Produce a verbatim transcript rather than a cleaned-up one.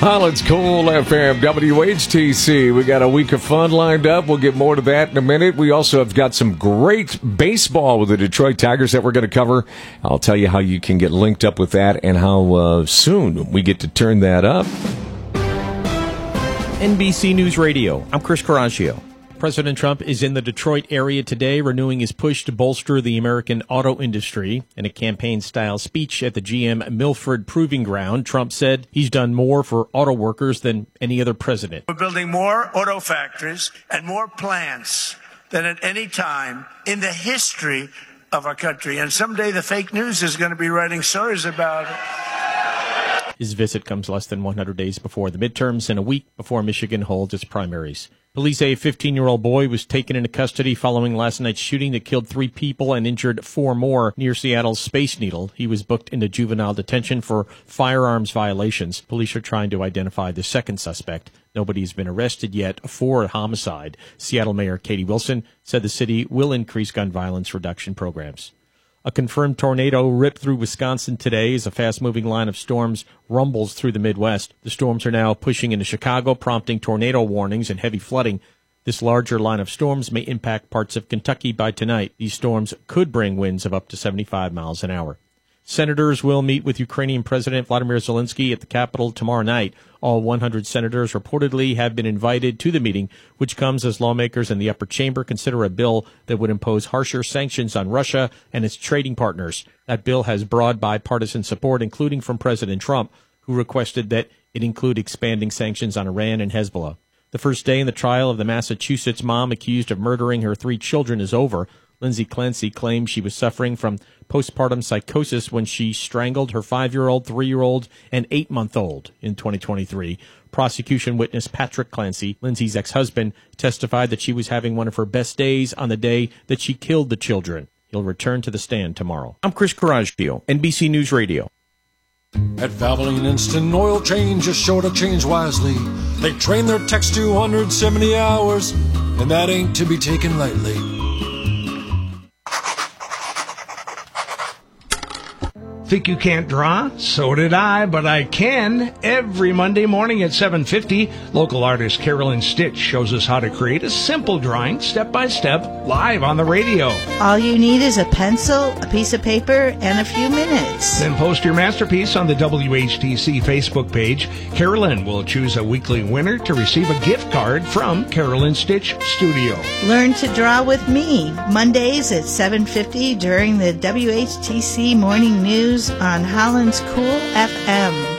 Holland's Cool F M, W H T C. We got a week of fun lined up. We'll get more to that in a minute. We also have got some great baseball with the Detroit Tigers that we're going to cover. I'll tell you how you can get linked up with that and how uh, soon we get to turn that up. N B C News Radio, I'm Chris Coraggio. President Trump is in the Detroit area today, renewing his push to bolster the American auto industry. In a campaign-style speech at the G M Milford Proving Ground, Trump said he's done more for auto workers than any other president. We're building more auto factories and more plants than at any time in the history of our country. And someday the fake news is going to be writing stories about it. His visit comes less than one hundred days before the midterms and a week before Michigan holds its primaries. Police say a fifteen-year-old boy was taken into custody following last night's shooting that killed three people and injured four more near Seattle's Space Needle. He was booked into juvenile detention for firearms violations. Police are trying to identify the second suspect. Nobody's been arrested yet for a homicide. Seattle Mayor Katie Wilson said the city will increase gun violence reduction programs. A confirmed tornado ripped through Wisconsin today as a fast-moving line of storms rumbles through the Midwest. The storms are now pushing into Chicago, prompting tornado warnings and heavy flooding. This larger line of storms may impact parts of Kentucky by tonight. These storms could bring winds of up to seventy-five miles an hour. Senators will meet with Ukrainian President Vladimir Zelensky at the Capitol tomorrow night. All one hundred senators reportedly have been invited to the meeting, which comes as lawmakers in the upper chamber consider a bill that would impose harsher sanctions on Russia and its trading partners. That bill has broad bipartisan support, including from President Trump, who requested that it include expanding sanctions on Iran and Hezbollah. The first day in the trial of the Massachusetts mom accused of murdering her three children is over. Lindsay Clancy claims she was suffering from postpartum psychosis when she strangled her five-year-old, three-year-old, and eight-month-old in twenty twenty-three. Prosecution witness Patrick Clancy, Lindsay's ex-husband, testified that she was having one of her best days on the day that she killed the children. He'll return to the stand tomorrow. I'm Chris Coraggio, N B C News Radio. At Valvoline Instant Oil Change, is sure to change wisely. They train their techs to one hundred seventy hours, and that ain't to be taken lightly. Think you can't draw? So did I, but I can. Every Monday morning at seven fifty, local artist Carolyn Stitch shows us how to create a simple drawing, step by step, live on the radio. All you need is a pencil, a piece of paper, and a few minutes. Then post your masterpiece on the W H T C Facebook page. Carolyn will choose a weekly winner to receive a gift card from Carolyn Stitch Studio. Learn to draw with me, Mondays at seven fifty during the W H T C Morning News on Holland's Cool F M.